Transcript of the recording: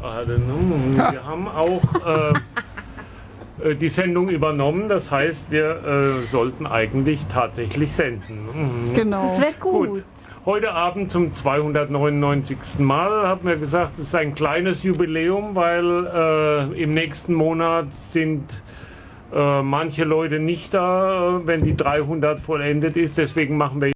Wir haben auch die Sendung übernommen. Das heißt, wir sollten eigentlich tatsächlich senden. Genau. Das wäre gut. Heute Abend zum 299. Mal haben wir gesagt, es ist ein kleines Jubiläum, weil im nächsten Monat sind manche Leute nicht da, wenn die 300 vollendet ist. Deswegen machen wir